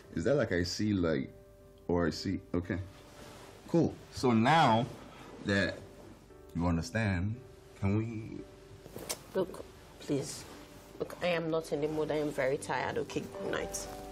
Is that like I see like, or I see? Okay, cool. So now that you understand, can we? Look, please. Look, I am not in the mood. I am very tired. Okay, good night.